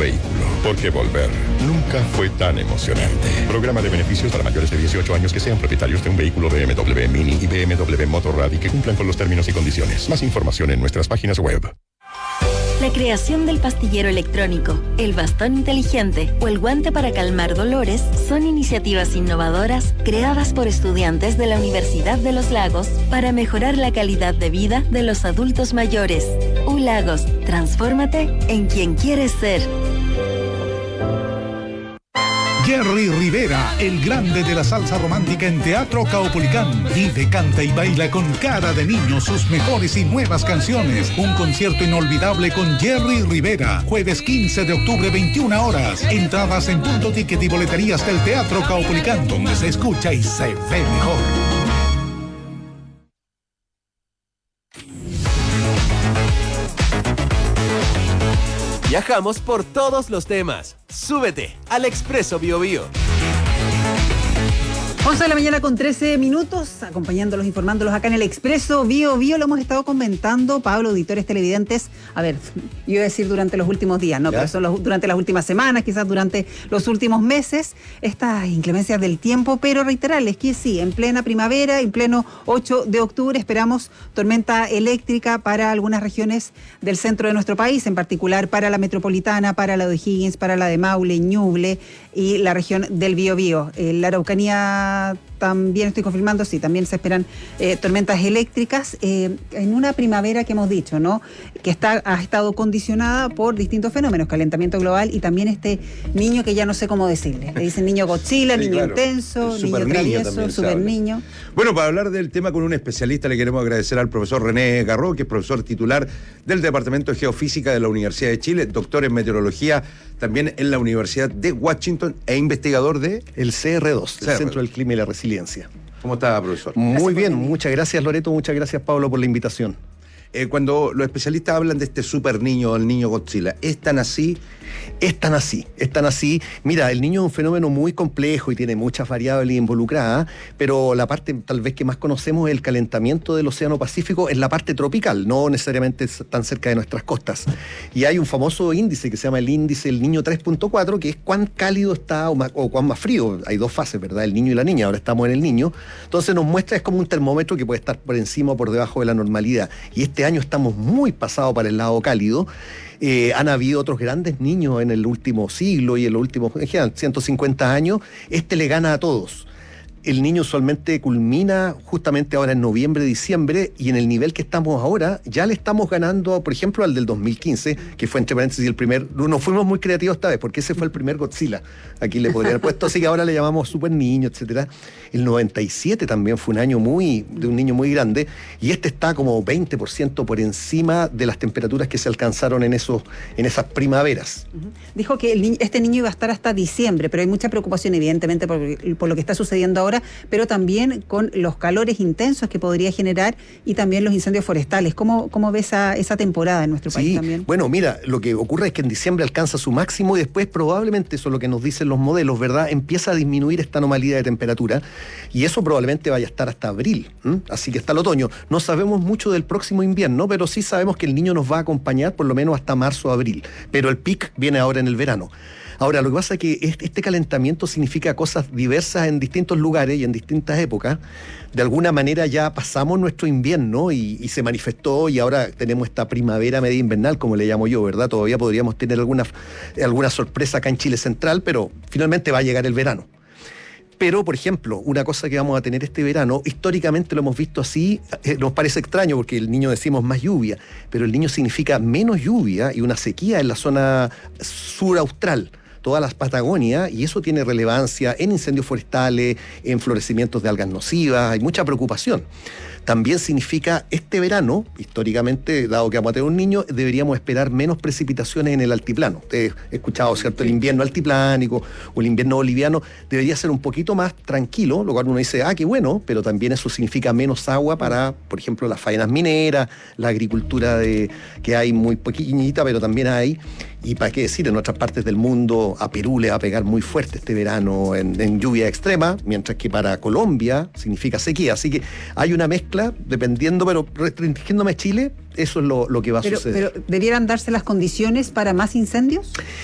vehículo. Porque volver nunca fue tan emocionante. Programa de beneficios para mayores de 18 años que sean propietarios de un vehículo BMW Mini y BMW Motorrad y que cumplan con los términos y condiciones. Más información en nuestras páginas web. La creación del pastillero electrónico, el bastón inteligente o el guante para calmar dolores son iniciativas innovadoras creadas por estudiantes de la Universidad de los Lagos para mejorar la calidad de vida de los adultos mayores. U-Lagos, transfórmate en quien quieres ser. Jerry Rivera, el grande de la salsa romántica en Teatro Caupolicán. Vive, canta y baila con cara de niño sus mejores y nuevas canciones. Un concierto inolvidable con Jerry Rivera. Jueves 15 de octubre, 21 horas. Entradas en Punto Ticket y boleterías del Teatro Caupolicán, donde se escucha y se ve mejor. Viajamos por todos los temas. Súbete al Expreso Biobío. 11 de la mañana con 13 minutos, acompañándolos, informándolos acá en el Expreso Biobío. Lo hemos estado comentando, Pablo, auditores televidentes. A ver, yo iba a decir durante los últimos días, ¿no? ¿Ya? Pero son durante las últimas semanas, quizás durante los últimos meses, estas inclemencias del tiempo, pero reiterarles que sí, en plena primavera, en pleno 8 de octubre, esperamos tormenta eléctrica para algunas regiones del centro de nuestro país, en particular para la metropolitana, para la de O'Higgins, para la de Maule, Ñuble y la región del Biobío. La Araucanía también estoy confirmando, sí, también se esperan tormentas eléctricas en una primavera que hemos dicho, ¿no? Que ha estado condicionada por distintos fenómenos, calentamiento global y también este niño que ya no sé cómo decirle. Le dicen niño Godzilla, sí, niño claro, intenso, niño travieso, super niño. Bueno, para hablar del tema con un especialista le queremos agradecer al profesor René Garro, que es profesor titular del Departamento de Geofísica de la Universidad de Chile, doctor en meteorología también en la Universidad de Washington e investigador de... El CR2, el Centro del Clima y la Resiliencia. ¿Cómo está, profesor? Muy bien, muchas gracias, Loreto, muchas gracias, Pablo, por la invitación. Cuando los especialistas hablan de este super niño, el niño Godzilla, ¿es tan así? Es tan así. Mira, el niño es un fenómeno muy complejo y tiene muchas variables involucradas, pero la parte tal vez que más conocemos es el calentamiento del Océano Pacífico en la parte tropical, no necesariamente tan cerca de nuestras costas. Y hay un famoso índice que se llama el índice del niño 3.4, que es cuán cálido está o cuán más frío. Hay dos fases, ¿verdad? El niño y la niña, ahora estamos en el niño. Entonces nos muestra, es como un termómetro que puede estar por encima o por debajo de la normalidad. Y este año estamos muy pasados para el lado cálido. Han habido otros grandes niños en el último siglo y en los últimos, en general, 150 años. Este le gana a todos. El niño usualmente culmina justamente ahora en noviembre, diciembre, y en el nivel que estamos ahora, ya le estamos ganando, por ejemplo, al del 2015, que fue entre paréntesis el primer. No fuimos muy creativos esta vez, porque ese fue el primer Godzilla. Aquí le podrían haber puesto, así que ahora le llamamos super niño, etcétera. El 97 también fue un año de un niño muy grande, y este está como 20% por encima de las temperaturas que se alcanzaron en esas primaveras. Dijo que este niño iba a estar hasta diciembre, pero hay mucha preocupación, evidentemente, por lo que está sucediendo ahora, pero también con los calores intensos que podría generar y también los incendios forestales. ¿Cómo ves esa temporada en nuestro país también? Bueno, mira, lo que ocurre es que en diciembre alcanza su máximo y después probablemente, eso es lo que nos dicen los modelos, ¿verdad? Empieza a disminuir esta anomalía de temperatura y eso probablemente vaya a estar hasta abril. Así que hasta el otoño. No sabemos mucho del próximo invierno, pero sí sabemos que el niño nos va a acompañar por lo menos hasta marzo o abril. Pero el pic viene ahora en el verano. Ahora, lo que pasa es que este calentamiento significa cosas diversas en distintos lugares y en distintas épocas. De alguna manera ya pasamos nuestro invierno y se manifestó y ahora tenemos esta primavera media invernal, como le llamo yo, ¿verdad? Todavía podríamos tener alguna sorpresa acá en Chile Central, pero finalmente va a llegar el verano. Pero, por ejemplo, una cosa que vamos a tener este verano, históricamente lo hemos visto así, nos parece extraño porque el niño decimos más lluvia, pero el niño significa menos lluvia y una sequía en la zona sur austral, todas las Patagonias, y eso tiene relevancia en incendios forestales, en florecimientos de algas nocivas, hay mucha preocupación. También significa este verano, históricamente, dado que vamos a tener un niño, deberíamos esperar menos precipitaciones en el altiplano. Ustedes han escuchado, ¿cierto? El invierno altiplánico o el invierno boliviano debería ser un poquito más tranquilo, lo cual uno dice, qué bueno, pero también eso significa menos agua para, por ejemplo, las faenas mineras, la agricultura que hay muy pequeñita, pero también hay. Y para qué decir, en otras partes del mundo a Perú le va a pegar muy fuerte este verano en lluvia extrema, mientras que para Colombia significa sequía. Así que hay una mezcla, dependiendo, pero restringiéndome a Chile, eso es lo que va a suceder. ¿Pero debieran darse las condiciones para más incendios?